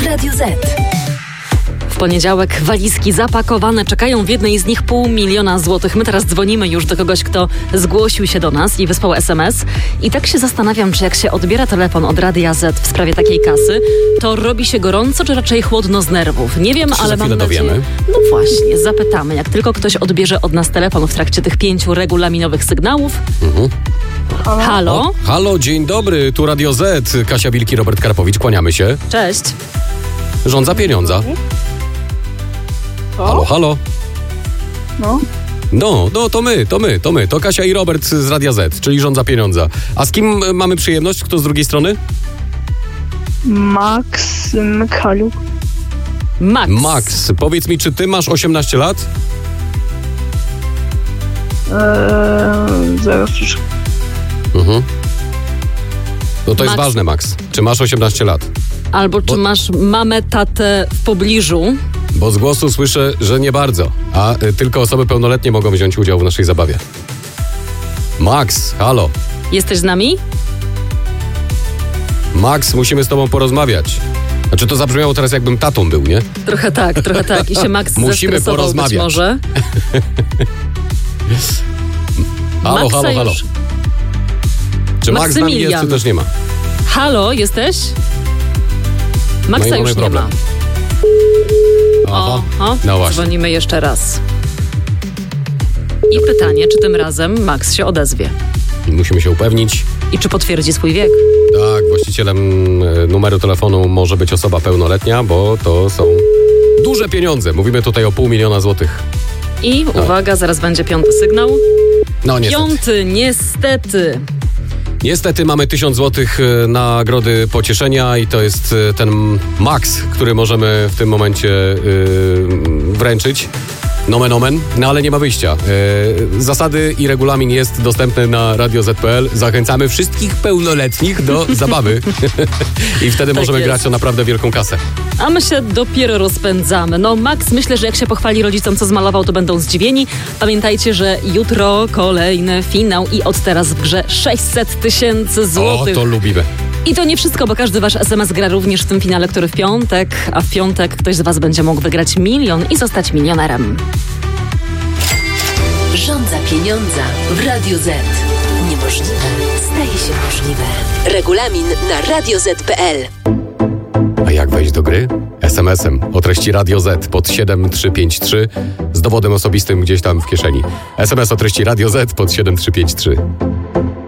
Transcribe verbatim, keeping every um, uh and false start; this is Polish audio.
w Radiu Z. W poniedziałek walizki zapakowane, czekają w jednej z nich pół miliona złotych. My teraz dzwonimy już do kogoś, kto zgłosił się do nas i wysłał es em es. I tak się zastanawiam, czy jak się odbiera telefon od Radia Z w sprawie takiej kasy, to robi się gorąco, czy raczej chłodno z nerwów. Nie wiem, to się ale za mam nadzieję... dowiemy. No właśnie, zapytamy. Jak tylko ktoś odbierze od nas telefon w trakcie tych pięciu regulaminowych sygnałów. Mhm. Halo? O, halo, dzień dobry, tu Radio Z. Kasia Wilki, Robert Karpowicz, kłaniamy się. Cześć. Rządza pieniądza. To? Halo, halo. No. No, no, to my, to my, to my. To Kasia i Robert z Radia Z, czyli Rządza pieniądza. A z kim mamy przyjemność? Kto z drugiej strony? Max Mkaluk. Max. Max, powiedz mi, czy ty masz osiemnaście lat? Eee, zaraz już. Mhm. No to jest Max. ważne, Max. Czy masz osiemnaście lat? Albo czy Bo- masz mamę, tatę w pobliżu? Bo z głosu słyszę, że nie bardzo, a y, tylko osoby pełnoletnie mogą wziąć udział w naszej zabawie. Max, halo. Jesteś z nami? Max, musimy z tobą porozmawiać. Znaczy to zabrzmiało teraz, jakbym tatą był, nie? Trochę tak, trochę tak. I się Max Musimy zestresował porozmawiać. być może. Halo, Maxa halo, halo. już. Czy Max z nami jest, Maksymilian. czy też nie ma? Halo, jesteś? Maxa No i mamy już problem. nie ma. Aha, Oho, no właśnie. dzwonimy jeszcze raz. I pytanie, czy tym razem Max się odezwie? Musimy się upewnić. I czy potwierdzi swój wiek? Tak, właścicielem e, numeru telefonu może być osoba pełnoletnia, bo to są duże pieniądze. Mówimy tutaj o pół miliona złotych. I uwaga, zaraz będzie piąty sygnał. No niestety. Piąty, niestety. Niestety mamy tysiąc złotych e, nagrody pocieszenia i to jest e, ten Max, który możemy w tym momencie e, wręczyć. Nomen omen, no ale nie ma wyjścia. E, zasady i regulamin jest dostępny na radio zet kropka pe el. Zachęcamy wszystkich pełnoletnich do zabawy i wtedy Tak możemy jest. grać o naprawdę wielką kasę. A my się dopiero rozpędzamy. No Max, myślę, że jak się pochwali rodzicom, co zmalował, to będą zdziwieni. Pamiętajcie, że jutro kolejny finał i od teraz w grze sześćset tysięcy O, złotych. to lubimy. I to nie wszystko, bo każdy wasz es em es gra również w tym finale, który w piątek, a w piątek ktoś z was będzie mógł wygrać milion i zostać milionerem. Rządza pieniądza w Radiu Z. Niemożliwe staje się możliwe. Regulamin na radio zet kropka pe el. A jak wejść do gry? es em esem o treści Radio Z pod siedem trzy pięć trzy z dowodem osobistym gdzieś tam w kieszeni. es em es o treści Radio Z pod siedem trzy pięć trzy.